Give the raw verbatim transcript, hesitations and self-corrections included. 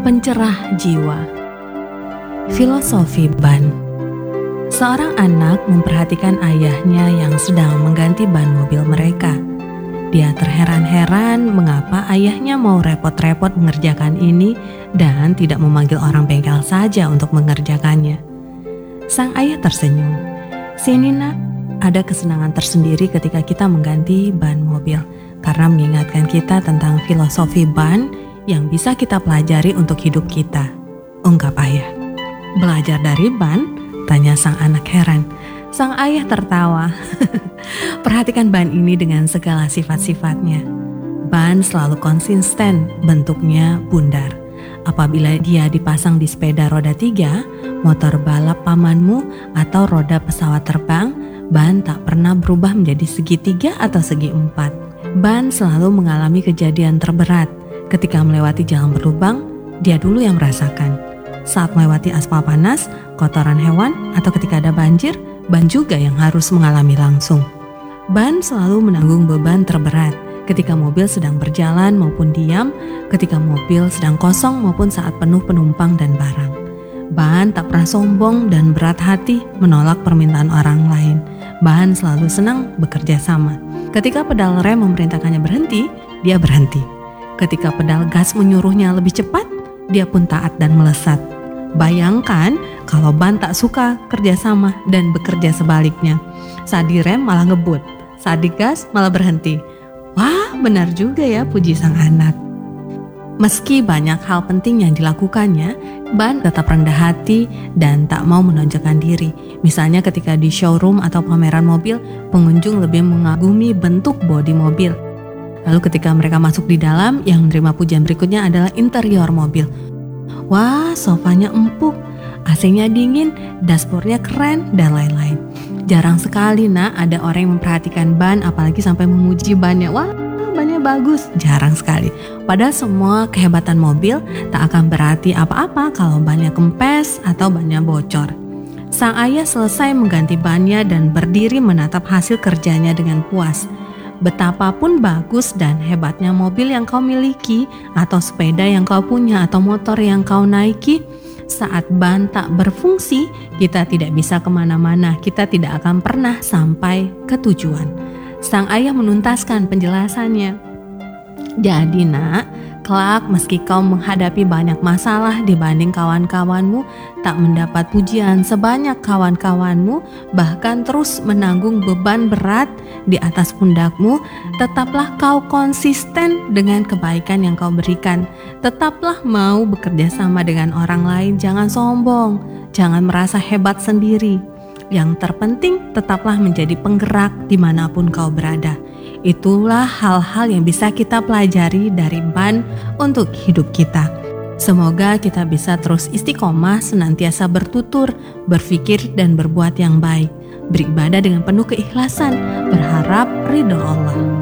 pencerah jiwa. Filosofi ban. Seorang anak memperhatikan ayahnya yang sedang mengganti ban mobil mereka. Dia terheran-heran mengapa ayahnya mau repot-repot mengerjakan ini dan tidak memanggil orang bengkel saja untuk mengerjakannya. Sang ayah tersenyum. "Sini nak, ada kesenangan tersendiri ketika kita mengganti ban mobil, karena mengingatkan kita tentang filosofi ban yang bisa kita pelajari untuk hidup kita," ungkap ayah. "Belajar dari ban?" tanya sang anak heran. Sang ayah tertawa. "Perhatikan ban ini dengan segala sifat-sifatnya. Ban selalu konsisten, bentuknya bundar. Apabila dia dipasang di sepeda roda tiga, motor balap pamanmu, atau roda pesawat terbang, ban tak pernah berubah menjadi segitiga atau segi empat. Ban selalu mengalami kejadian terberat. Ketika melewati jalan berlubang, dia dulu yang merasakan. Saat melewati aspal panas, kotoran hewan, atau ketika ada banjir, ban juga yang harus mengalami langsung. Ban selalu menanggung beban terberat ketika mobil sedang berjalan maupun diam, ketika mobil sedang kosong maupun saat penuh penumpang dan barang. Ban tak pernah sombong dan berat hati menolak permintaan orang lain. Ban selalu senang bekerja sama. Ketika pedal rem memerintahkannya berhenti, dia berhenti. Ketika pedal gas menyuruhnya lebih cepat, dia pun taat dan melesat. Bayangkan kalau ban tak suka kerjasama dan bekerja sebaliknya. Saat direm malah ngebut, saat digas malah berhenti. Wah, benar juga ya, puji sang anak. Meski banyak hal penting yang dilakukannya, ban tetap rendah hati dan tak mau menonjolkan diri. Misalnya ketika di showroom atau pameran mobil, pengunjung lebih mengagumi bentuk bodi mobil. Lalu ketika mereka masuk di dalam, yang menerima pujian berikutnya adalah interior mobil. Wah, sofanya empuk, A C-nya dingin, dashboardnya keren, dan lain-lain. Jarang sekali nak ada orang yang memperhatikan ban, apalagi sampai memuji bannya. Wah, bannya bagus. Jarang sekali. Padahal semua kehebatan mobil tak akan berarti apa-apa kalau bannya kempes atau bannya bocor. Sang ayah selesai mengganti bannya dan berdiri menatap hasil kerjanya dengan puas. Betapapun bagus dan hebatnya mobil yang kau miliki, atau sepeda yang kau punya, atau motor yang kau naiki, saat ban tak berfungsi, kita tidak bisa kemana-mana, kita tidak akan pernah sampai ke tujuan. Sang ayah menuntaskan penjelasannya. Jadi nak, kelak meski kau menghadapi banyak masalah dibanding kawan-kawanmu, tak mendapat pujian sebanyak kawan-kawanmu, bahkan terus menanggung beban berat di atas pundakmu, tetaplah kau konsisten dengan kebaikan yang kau berikan. Tetaplah mau bekerja sama dengan orang lain, jangan sombong, jangan merasa hebat sendiri. Yang terpenting, tetaplah menjadi penggerak dimanapun kau berada. Itulah hal-hal yang bisa kita pelajari dari ban untuk hidup kita. Semoga kita bisa terus istiqomah, senantiasa bertutur, berpikir dan berbuat yang baik, beribadah dengan penuh keikhlasan, berharap ridho Allah.